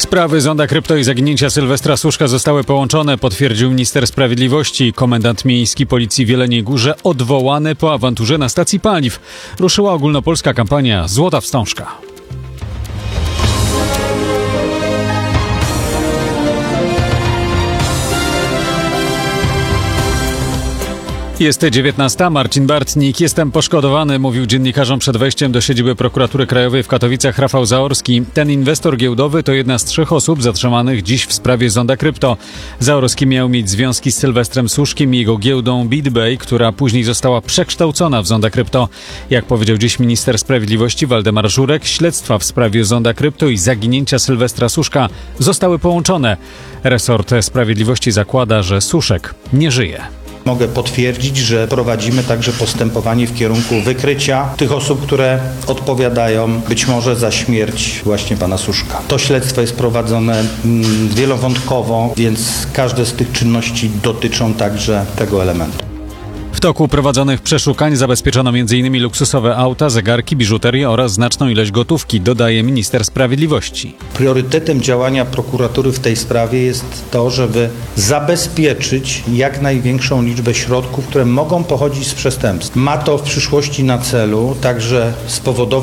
Sprawy Zonda Krypto i zaginięcia Sylwestra Suszka zostały połączone, potwierdził minister sprawiedliwości. Komendant miejski policji w Jeleniej Górze odwołany po awanturze na stacji paliw. Ruszyła ogólnopolska kampania Złota Wstążka. Jest 19. Marcin Bartnik. Jestem poszkodowany, mówił dziennikarzom przed wejściem do siedziby Prokuratury Krajowej w Katowicach Rafał Zaorski. Ten inwestor giełdowy to jedna z 3 osób zatrzymanych dziś w sprawie Zonda Krypto. Zaorski miał mieć związki z Sylwestrem Suszkiem i jego giełdą BitBay, która później została przekształcona w Zonda Krypto. Jak powiedział dziś minister sprawiedliwości Waldemar Żurek, śledztwa w sprawie Zonda Krypto i zaginięcia Sylwestra Suszka zostały połączone. Resort Sprawiedliwości zakłada, że Suszek nie żyje. Mogę potwierdzić, że prowadzimy także postępowanie w kierunku wykrycia tych osób, które odpowiadają być może za śmierć właśnie pana Suszka. To śledztwo jest prowadzone wielowątkowo, więc każde z tych czynności dotyczą także tego elementu. W toku prowadzonych przeszukań zabezpieczono m.in. luksusowe auta, zegarki, biżuterię oraz znaczną ilość gotówki, dodaje minister sprawiedliwości. Priorytetem działania prokuratury w tej sprawie jest to, żeby zabezpieczyć jak największą liczbę środków, które mogą pochodzić z przestępstw. Ma to w przyszłości na celu także spowodować